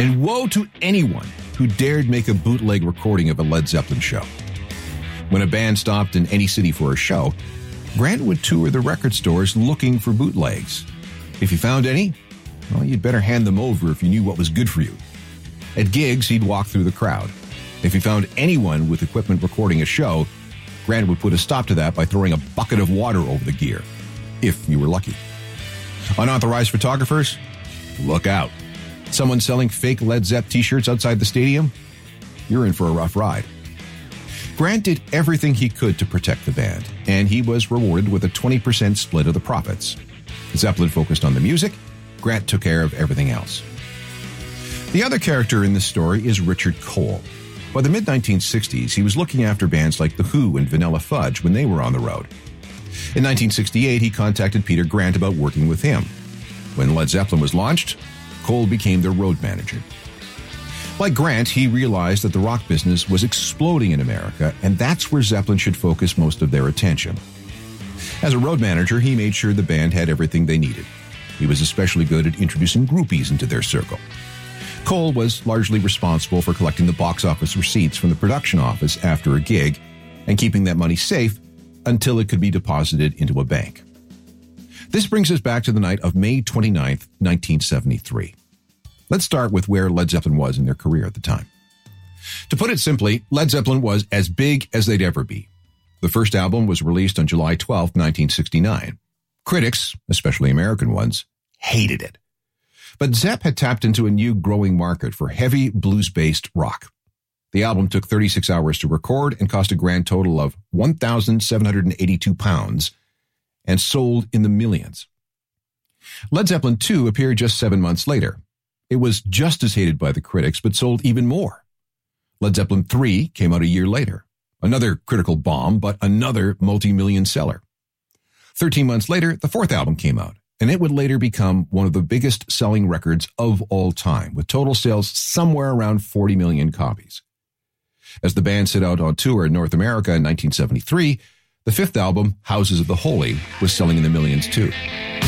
And woe to anyone who dared make a bootleg recording of a Led Zeppelin show. When a band stopped in any city for a show, Grant would tour the record stores looking for bootlegs. If you found any, well, you'd better hand them over if you knew what was good for you. At gigs, he'd walk through the crowd. If he found anyone with equipment recording a show, Grant would put a stop to that by throwing a bucket of water over the gear, if you were lucky. Unauthorized photographers? Look out. Someone selling fake Led Zepp t-shirts outside the stadium? You're in for a rough ride. Grant did everything he could to protect the band, and he was rewarded with a 20% split of the profits. Zeppelin focused on the music. Grant took care of everything else. The other character in this story is Richard Cole. By the mid-1960s, he was looking after bands like The Who and Vanilla Fudge when they were on the road. In 1968, he contacted Peter Grant about working with him. When Led Zeppelin was launched, Cole became their road manager. Like Grant, he realized that the rock business was exploding in America, and that's where Zeppelin should focus most of their attention. As a road manager, he made sure the band had everything they needed. He was especially good at introducing groupies into their circle. Cole was largely responsible for collecting the box office receipts from the production office after a gig and keeping that money safe until it could be deposited into a bank. This brings us back to the night of May 29th, 1973. Let's start with where Led Zeppelin was in their career at the time. To put it simply, Led Zeppelin was as big as they'd ever be. The first album was released on July 12, 1969. Critics, especially American ones, hated it. But Zepp had tapped into a new growing market for heavy blues-based rock. The album took 36 hours to record and cost a grand total of £1,782 and sold in the millions. Led Zeppelin II appeared just 7 months later. It was just as hated by the critics, but sold even more. Led Zeppelin III came out a year later. Another critical bomb, but another multi-million seller. 13 months later, the fourth album came out, and it would later become one of the biggest selling records of all time, with total sales somewhere around 40 million copies. As the band set out on tour in North America in 1973, the fifth album, Houses of the Holy, was selling in the millions too.